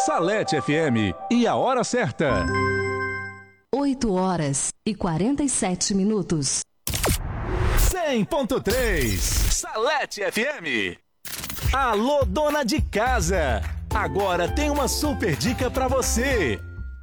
Salete FM e a hora certa. 8h47. 100.3 Salete FM. Alô, dona de casa! Agora tem uma super dica pra você.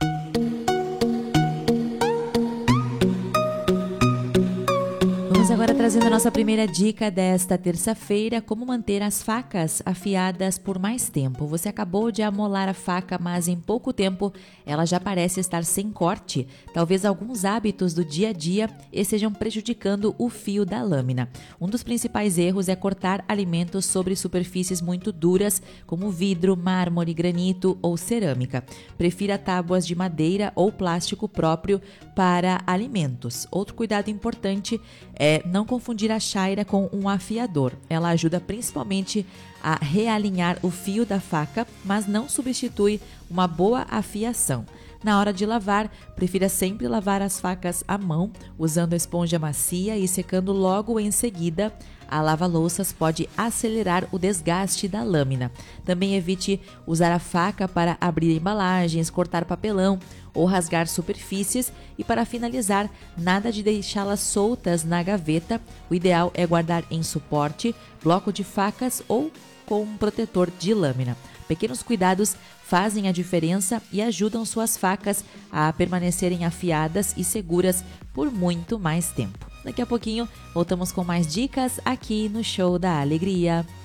Vamos agora trazendo a nossa primeira dica desta terça-feira: como manter as facas afiadas por mais tempo. Você acabou de amolar a faca, mas em pouco tempo ela já parece estar sem corte. Talvez alguns hábitos do dia a dia estejam prejudicando o fio da lâmina. Um dos principais erros é cortar alimentos sobre superfícies muito duras, como vidro, mármore, granito ou cerâmica. Prefira tábuas de madeira ou plástico próprio para alimentos. Outro cuidado importante é não confundir a chaira com um afiador. Ela ajuda principalmente a realinhar o fio da faca, mas não substitui uma boa afiação. Na hora de lavar, prefira sempre lavar as facas à mão, usando a esponja macia e secando logo em seguida. A lava-louças pode acelerar o desgaste da lâmina. Também evite usar a faca para abrir embalagens, cortar papelão ou rasgar superfícies. E para finalizar, nada de deixá-las soltas na gaveta. O ideal é guardar em suporte, bloco de facas ou com um protetor de lâmina. Pequenos cuidados fazem a diferença e ajudam suas facas a permanecerem afiadas e seguras por muito mais tempo. Daqui a pouquinho voltamos com mais dicas aqui no Show da Alegria.